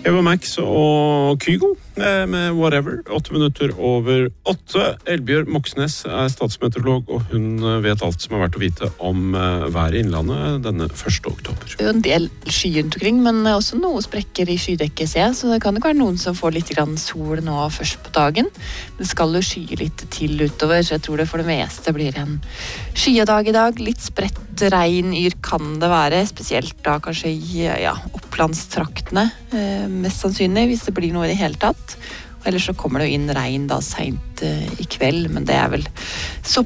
Eva Max og Kygo med Whatever, 8 minutter over 8. Elbjørg Moxnes statsmeteorolog, og hun vet alt som er verdt å vite om været i Innlandet denne 1. oktober. Det er jo en del skyer rundt omkring, men også noe sprekker i skydekket, ser jeg, så det kan jo være noen som får litt grann sol nå først på dagen. Det skal jo skye litt til utover, så jeg tror det for det meste blir en skyedag i dag. Litt spredt regn, kan det være, spesielt da kanskje i opplandstraktene, mest sannsynlig, hvis det blir noe i det hele tatt. Ellers så kommer det jo inn regn da sent i kveld, men det er vel så